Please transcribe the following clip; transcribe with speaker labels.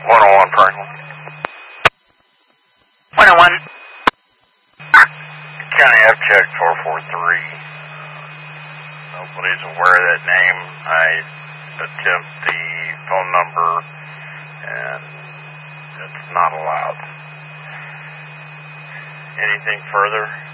Speaker 1: 101 Franklin.
Speaker 2: 101.
Speaker 1: County F check 443. Nobody's aware of that name. I attempt the phone number and it's not allowed. Anything further?